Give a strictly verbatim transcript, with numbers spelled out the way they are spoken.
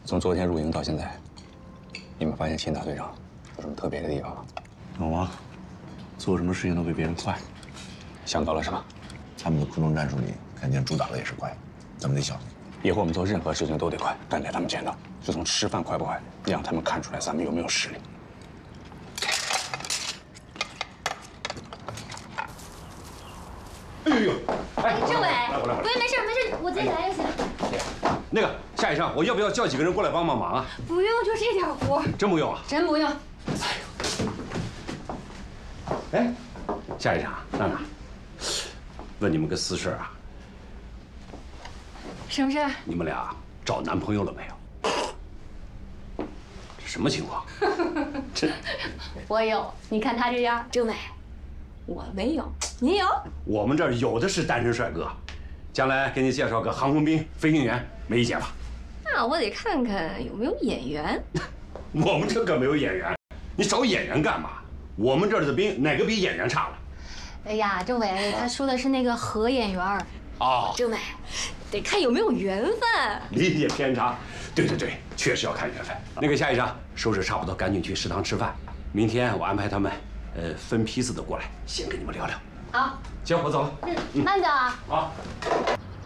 从昨天入营到现在，你们发现秦大队长有什么特别的地方吗？ 有啊，做什么事情都比别人快。 想到了什么？ 他们的空中战术里肯定主打的也是快，咱们得小心。 以后我们做任何事情都得快，但在他们见到，就从吃饭快不快，让他们看出来咱们有没有实力。 哎呦，哎， 政委， 来，我来，我来。 不，没事没事，我自己来就行。 那个夏医生，我要不要叫几个人过来帮帮忙啊？ 不用，就这点活。 真不用啊？ 真不用。 哎，夏医生，娜娜，问你们个私事啊， 什么事？ 你们俩找男朋友了没有？这什么情况？这我有，你看他这样，政委，我没有，你有？ 我们这儿有的是单身帅哥，将来给你介绍个航空兵、飞行员，没意见吧？ 那我得看看有没有演员。 我们这可没有演员，你找演员干嘛？我们这儿的兵哪个比演员差了？ 哎呀，政委，他说的是那个合演员儿。 哦， 政委，得看有没有缘分。 理解偏差。对对对，确实要看缘分。那个夏医生，收拾差不多，赶紧去食堂吃饭。明天我安排他们，呃，分批次的过来，先跟你们聊聊。 好， 行，我走了。 嗯，慢走啊。 好。